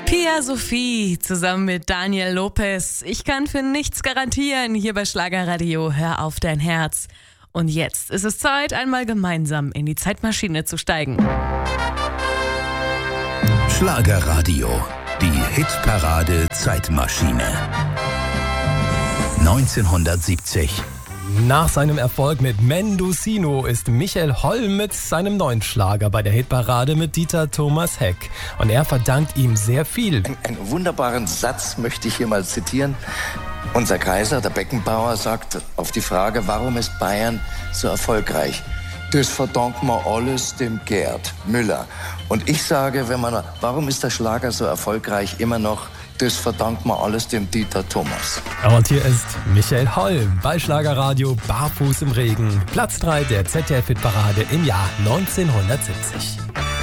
Pia Sophie zusammen mit Daniel Lopez. Ich kann für nichts garantieren hier bei Schlagerradio. Hör auf dein Herz. Und jetzt ist es Zeit, einmal gemeinsam in die Zeitmaschine zu steigen. Schlagerradio, die Hitparade Zeitmaschine. 1970. Nach seinem Erfolg mit Mendocino ist Michael Holm mit seinem neuen Schlager bei der Hitparade mit Dieter Thomas Heck. Und er verdankt ihm sehr viel. Einen wunderbaren Satz möchte ich hier mal zitieren. Unser Kaiser, der Beckenbauer, sagt auf die Frage, warum ist Bayern so erfolgreich? Das verdanken wir alles dem Gerd Müller. Und ich sage, warum ist der Schlager so erfolgreich immer noch? Das verdanken wir alles dem Dieter Thomas. Und hier ist Michael Holm bei Schlagerradio Barfuß im Regen. Platz 3 der ZDF-Hitparade im Jahr 1970.